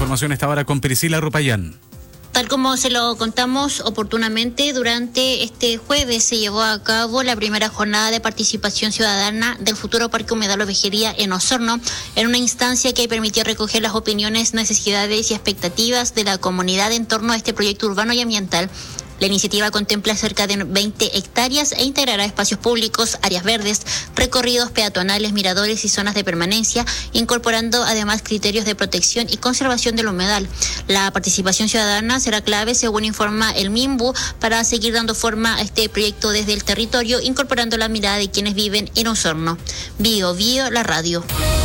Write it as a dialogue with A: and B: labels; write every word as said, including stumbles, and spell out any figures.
A: información esta hora con Priscila Rupayán.
B: Tal como se lo contamos oportunamente, durante este jueves se llevó a cabo la primera jornada de participación ciudadana del futuro Parque Humedal Ovejería en Osorno, en una instancia que permitió recoger las opiniones, necesidades y expectativas de la comunidad en torno a este proyecto urbano y ambiental. La iniciativa contempla cerca de veinte hectáreas e integrará espacios públicos, áreas verdes, recorridos peatonales, miradores y zonas de permanencia, incorporando además criterios de protección y conservación del humedal. La participación ciudadana será clave, según informa el MIMBU, para seguir dando forma a este proyecto desde el territorio, incorporando la mirada de quienes viven en Osorno. Bio Bio, la radio.